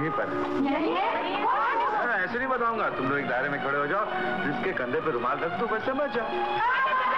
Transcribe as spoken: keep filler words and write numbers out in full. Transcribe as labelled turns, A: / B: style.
A: नहीं पाते। ऐसे नहीं बताऊंगा, तुम लोग एक दायरे में खड़े हो जाओ, जिसके कंधे पे रुमाल रख दो बस समझ जाओ।